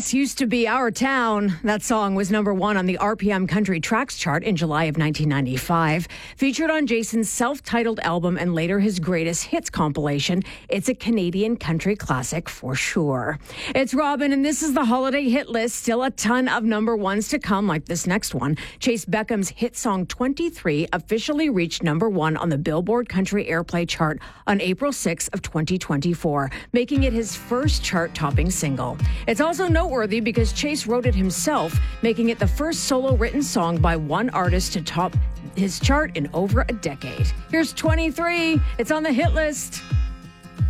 This Used to Be Our Town. That song was number one on the RPM Country Tracks chart in July of 1995. Featured on Jason's self-titled album and later his greatest hits compilation, it's a Canadian country classic for sure. It's Robin, and this is the holiday hit list. Still a ton of number ones to come, like this next one. Chase Beckham's hit song 23 officially reached number one on the Billboard Country Airplay chart on April 6th of 2024, making it his first chart-topping single. It's also noteworthy because Chase wrote it himself, making it the first solo-written song by one artist to top his chart in over a decade. Here's 23. It's on the hit list.